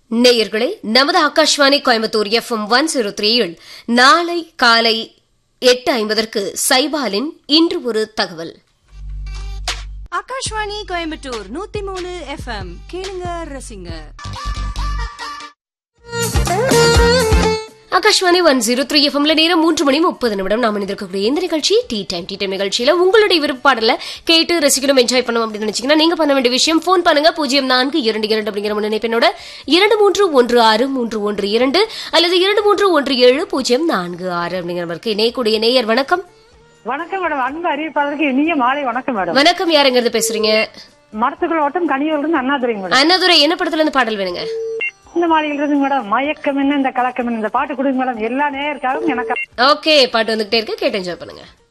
நேயர்களே, நமது ஆகாஷ்வாணி கோயம்புத்தூர் FM 103 நாளை காலை 8:50 சைபாலின் இன்று ஒரு தகவல். ஆகாஷ்வாணி கோயம்புத்தூர் 103 FM கேளுங்க ரசிங்க. ஆகாஷ்வாணி 103 எஃப்எம்ல நேரம் 3:30 நாம் இணைந்திருக்கக்கூடிய இந்த நிகழ்ச்சி டீ டைம் நிகழ்ச்சியில உங்களுடைய விருப்பாடல கேட்டு ரசிக்கணும், என்ஜாய் பண்ணணும் அப்படின்னு நினைச்சீங்கன்னா நீங்க பண்ண வேண்டிய விஷயம் போன் பண்ணுங்க 0422 அப்படிங்கிற முன்னிணைப்பினோட 23163112 அல்லது 231704 அப்படிங்கிற நம்பருக்கு இணையக்கூடிய நேயர். வணக்கம். வணக்கம் மேடம். அன்பு அறிவிப்பாளருக்கு இனிய மாலை வணக்கம் மேடம். வணக்கம். யாருங்கிறது பேசுறீங்க? மரத்துக்குள் ஓட்டம் கனியூர்ல அண்ணாதுரை மேடம். அண்ணாதுரை, என்ன படத்துல இருந்து பாடல் வேணுங்க? இந்த மாலையில் இருந்து மேடம் மயக்கம் என்ன இந்த கலக்கம் என்ன இந்த பாட்டு கொடுங்க மேடம். எல்லா நேயருக்காகவும் எனக்கு ஓகே, பாட்டு வந்துகிட்டே இருக்கு, கேட்டு என்ஜாய் பண்ணுங்க.